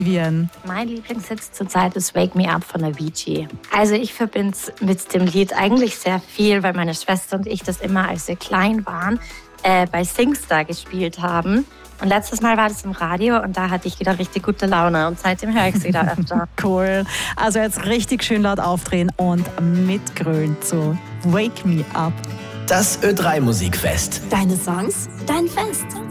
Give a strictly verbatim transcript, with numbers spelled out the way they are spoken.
Vivian? Mein Lieblingshit zurzeit ist Wake Me Up von Avicii. Also ich verbinde es mit dem Lied eigentlich sehr viel, weil meine Schwester und ich das immer, als wir klein waren, äh, bei SingStar gespielt haben. Und letztes Mal war das im Radio und da hatte ich wieder richtig gute Laune und seitdem höre ich es wieder öfter. Cool. Also jetzt richtig schön laut aufdrehen und mitgrölen zu Wake Me Up. Das Ö drei Musikfest. Deine Songs, dein Fest.